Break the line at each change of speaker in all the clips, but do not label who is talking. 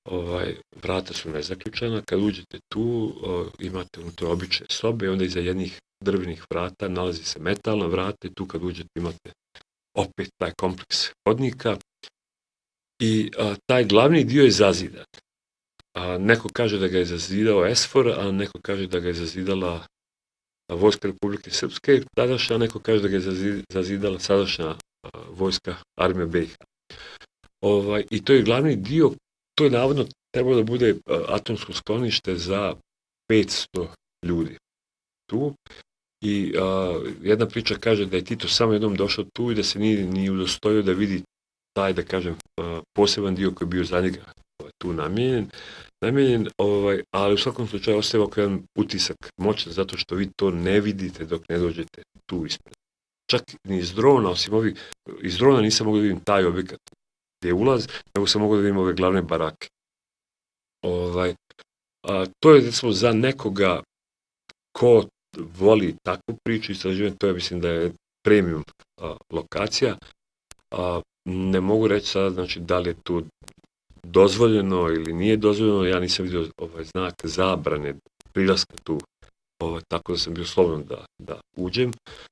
vrata su nezaključana, kad uđete tu, imate unutra obične sobe, onda iza jednih drvenih vrata nalazi se metalna vrata i tu kad uđete imate opet taj kompleks hodnika i taj glavni dio je zazidan. Neko kaže da ga je zazidao SFOR, a neko kaže da ga je zazidala Vojska Republike Srpske, tadašnja, a neko kaže da ga je zazidala sadašnja vojska Armija BiH. I to je glavni dio, to je navodno trebalo da bude atomsko sklonište za 500 ljudi tu. I jedna priča kaže da je Tito samo jednom došao tu i da se nije ni udostojio da vidi taj, da kažem, poseban dio koji je bio za njega tu namijenjen, ali u svakom slučaju ostaje oko jedan utisak moćan, zato što vi to ne vidite dok ne dođete tu ispred. Čak ni iz drona, osim iz drona nisam mogao da vidim taj objekat gdje je ulaz, nego sam mogao da vidim ove glavne barake. To je, recimo, za nekoga ko voli takvu priču istraživanja, to je, mislim, da je premium lokacija. Ne mogu reći sada, znači, da li je tu dozvoljeno ili nije dozvoljeno, ja nisam vidio znak zabrane prilaska tu, tako da sam bio slobodan da uđem.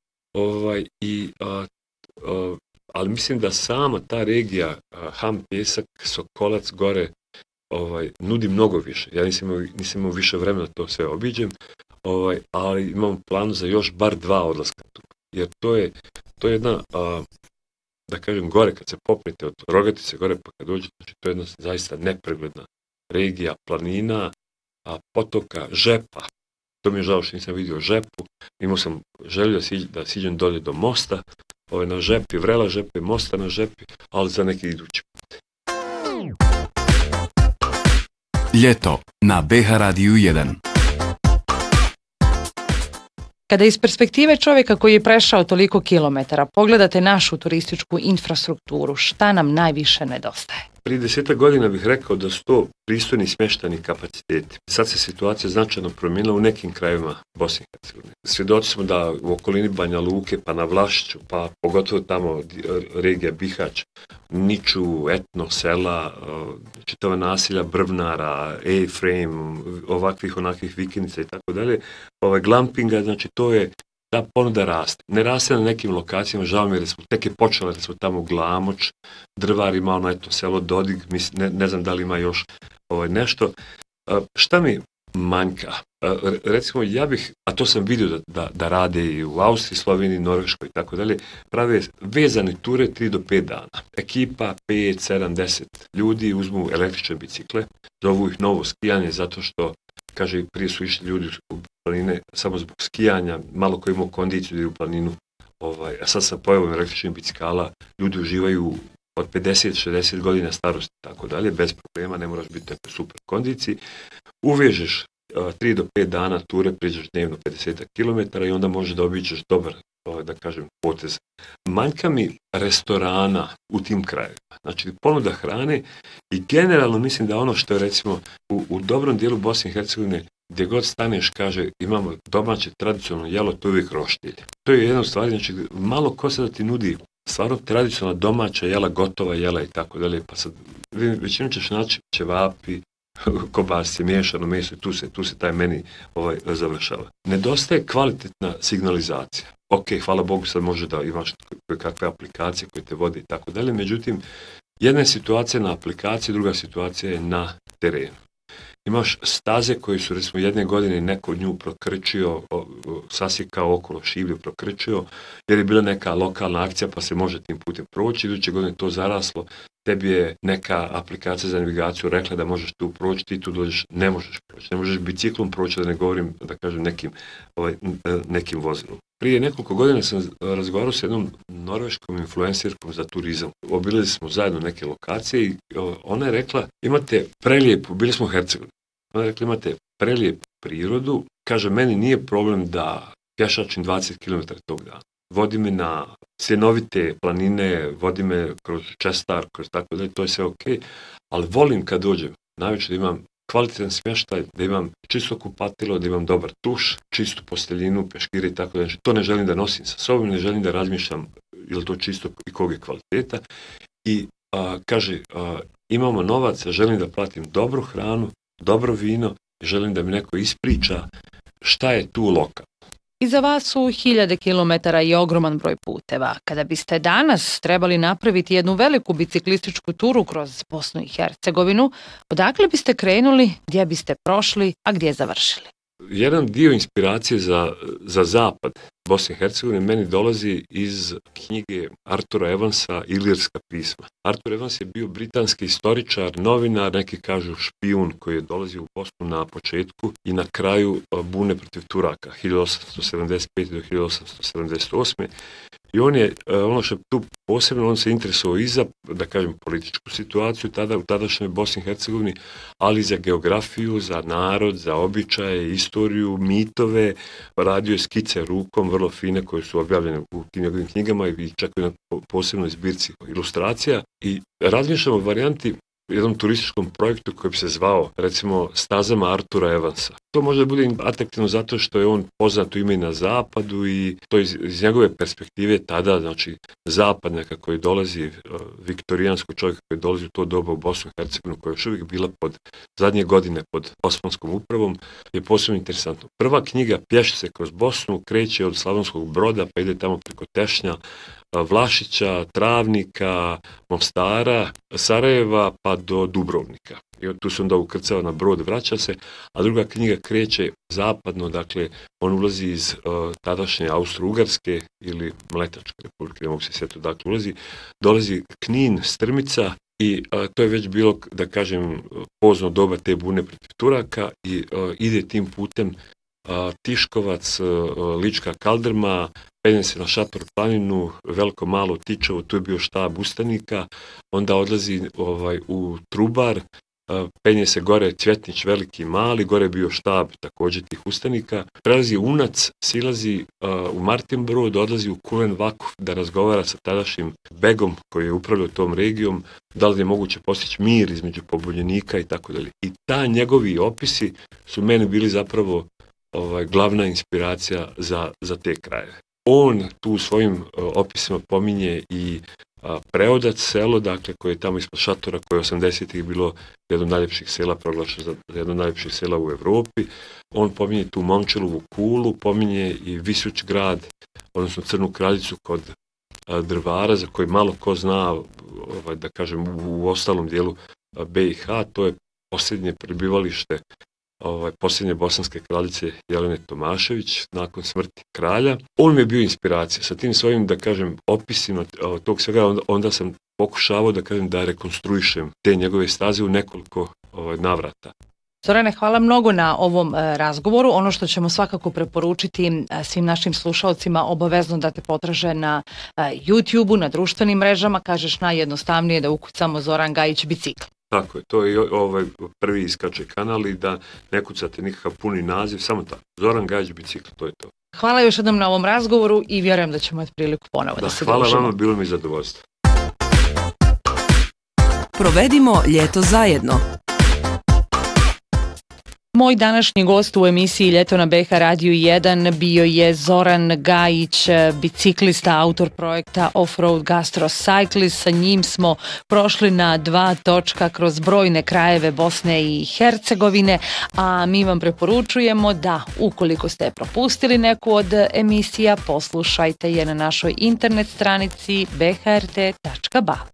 Ali mislim da sama ta regija Ham, Pjesak, Sokolac, gore, nudi mnogo više. Ja nisam imao više vremena da to sve obiđem, ali imam planu za još bar 2 odlaska tu. Jer to je jedna, da kažem, gore, kad se popnete od Rogatice gore, pa kad dođete, znači to je jedna zaista nepregledna regija, planina, potoka, žepa. To mi je žao što nisam vidio žepu. Imao sam želju da siđem dolje do mosta, na žepi, vrela žepe, mosta na žepi, ali za neki idući put.
Ljeto na BH Radiju 1.
Kada iz perspektive čovjeka koji je prešao toliko kilometara pogledate našu turističku infrastrukturu, šta nam najviše nedostaje?
Prije 10 godina bih rekao da su to pristojni smještajni kapaciteti. Sad se situacija značajno promijenila u nekim krajevima Bosne i Hercegovine. Svjedoci smo da u okolini Banja Luke, pa na Vlašću, pa pogotovo tamo regija Bihać, niču etno sela, čitava nasilja Brvnara, A-frame, ovakvih onakvih vikendica i tako dalje. Glampinga, znači to je, ta ponuda raste. Ne raste na nekim lokacijama, žao mi je da smo tek je počela, da smo tamo Glamoč, Drvar ima ono etno selo Dodig, ne znam da li ima još nešto. Šta mi manjka? Recimo, ja bih, a to sam vidio da rade i u Austriji, Sloveniji, Norveškoj i tako dalje, prave vezane ture 3 do 5 dana. Ekipa 5, 7, 10 ljudi uzmu električne bicikle, zovu ih novo skijanje zato što, kaže, prije su išli ljudi u planine samo zbog skijanja, malo ko imao kondiciju da je u planinu, a sad sa pojavom električnih bicikala ljudi uživaju od 50-60 godina starosti i tako dalje, bez problema, ne moraš biti u super kondiciji. Uvežeš 3 do 5 dana ture, priđeš dnevno 50 km i onda možeš da obiđeš dobar, da kažem, potez. Manjka mi restorana u tim krajevima, znači ponuda hrane i generalno mislim da ono što je recimo u dobrom dijelu Bosne i Hercegovine gdje god staneš, kaže, imamo domaće tradicionalno jelo, to je uvijek roštilj. To je jedna stvar, znači malo ko se da ti nudi stvarno tradicionalna domaća jela, gotova jela i tako dalje, pa sad većinom ćeš naći ćevapi, kobasice, miješano meso i tu se taj meni završava. Nedostaje kvalitetna signalizacija. Ok, hvala Bogu, sad može da imaš kakve aplikacije koje te vode i tako dalje, međutim, jedna je situacija na aplikaciji, druga situacija je na terenu. Imaš staze koje su, recimo, jedne godine neko od nju prokrčio, sasjekao okolo šivlju, prokrčio, jer je bila neka lokalna akcija pa se može tim putem proći, iduće godine to zaraslo, tebi je neka aplikacija za navigaciju rekla da možeš tu proći, ti tu dođeš, ne možeš proći, ne možeš biciklom proći, da ne govorim, da kažem, nekim vozilom. Prije nekoliko godina sam razgovarao s jednom norveškom influencerkom za turizam. Obilazili smo zajedno neke lokacije i ona je rekla, imate prelijepu, bili smo u Hercegovini, ona je rekla, imate prelijepu prirodu, kaže, meni nije problem da pješačim 20 km tog dana. Vodi me na sjenovite planine, vodi me kroz Čestar, kroz tako dalje, to je sve ok, ali volim kad dođem, najveće da imam kvalitetan smještaj, da imam čisto kupatilo, da imam dobar tuš, čistu posteljinu, peškire i tako dalje. To ne želim da nosim sa sobom, ne želim da razmišljam je li to čisto i kog je kvaliteta. I kaže, imamo novac, želim da platim dobru hranu, dobro vino, želim da mi neko ispriča šta je tu lokal.
Iza vas su 1000 kilometara i ogroman broj puteva. Kada biste danas trebali napraviti jednu veliku biciklističku turu kroz Bosnu i Hercegovinu, odakle biste krenuli, gdje biste prošli, a gdje završili?
Jedan dio inspiracije za zapad Bosne i Hercegovine meni dolazi iz knjige Artura Evansa Ilirska pisma. Artur Evans je bio britanski istoričar, novinar, neki kažu špijun koji je dolazio u Bosnu na početku i na kraju bune protiv Turaka 1875. do 1878. I on je, ono što je tu posebno, on se interesovao i za, da kažem, političku situaciju tada u tadašnjoj Bosni i Hercegovini, ali i za geografiju, za narod, za običaje, istoriju, mitove, radio je skice rukom, vrlo fine, koje su objavljene u njegovim knjigama i čak i na posebnoj zbirci ilustracija. I razmišljamo o varijanti jednom turističkom projektu koji bi se zvao, recimo, Stazama Artura Evansa. To može bude atraktivno zato što je on poznat u ime i na zapadu i to iz njegove perspektive tada, znači, zapad neka koji dolazi, viktorijansko čovjek koji dolazi u to doba u Bosnu i Hercegovinu, koja je još uvijek bila pod zadnje godine pod osmanskom upravom, je posebno interesantno. Prva knjiga Pješice kroz Bosnu kreće od Slavonskog Broda, pa ide tamo preko Tešnja, Vlašića, Travnika, Mostara, Sarajeva pa do Dubrovnika. I tu se onda ukrcava na brod, vraća se, a druga knjiga kreće zapadno, dakle on ulazi iz tadašnje Austro-Ugarske ili Mletačke republike, ne mogu se sjetiti dakle ulazi, dolazi Knin, Strmica i to je već bilo, da kažem, pozno doba te bune protiv Turaka i ide tim putem Tiškovac, Lička Kaldrma, penje se na Šator planinu, Veliko Malo Tičevo, tu je bio štab ustanika, onda odlazi u Trubar, penje se gore Cvjetnić, Veliki Mali, gore je bio štab također tih ustanika, prelazi Unac, silazi u Martinbrod, odlazi u Kulen Vakuf da razgovara sa tadašnjim begom koji je upravljao tom regijom, da li je moguće postići mir između pobunjenika i tako dalje. I ta njegovi opisi su meni bili zapravo glavna inspiracija za te krajeve. On tu u svojim opisima pominje i Preodac selo, dakle, koje je tamo ispod Šatora, koje je 80-ih bilo jedno od najljepših sela, proglašeno za jedno od najljepših sela u Evropi. On pominje tu Momčilovu kulu, pominje i Visuć grad, odnosno Crnu kraljicu kod Drvara, za koji malo ko zna, da kažem, u ostalom dijelu BiH, to je posljednje prebivalište posljednje bosanske kraljice Jelene Tomašević nakon smrti kralja. On mi je bio inspiracija. Sa tim svojim, da kažem, opisima tog svega, onda sam pokušavao, da kažem, da rekonstruišem te njegove staze u nekoliko navrata.
Zorane, hvala mnogo na ovom razgovoru. Ono što ćemo svakako preporučiti svim našim slušalcima, obavezno da te potraže na YouTube-u, na društvenim mrežama, kažeš najjednostavnije da ukucamo Zoran Gajić bicikl.
Tako je, to je prvi iskače kanal i da ne kucate nikakav puni naziv, samo tako. Zoran Gajić bicikl, to je to.
Hvala još jednom na ovom razgovoru i vjerujem da ćemo imati priliku ponovo da se družimo.
Hvala vama, bilo mi zadovoljstvo.
Provedimo ljeto zajedno.
Moj današnji gost u emisiji Ljeto na BiH Radiju 1 bio je Zoran Gajić, biciklista, autor projekta Offroad Gastro Cyclist. Sa njim smo prošli na 2 točka kroz brojne krajeve Bosne i Hercegovine, a mi vam preporučujemo da ukoliko ste propustili neku od emisija, poslušajte je na našoj internet stranici bhrt.ba.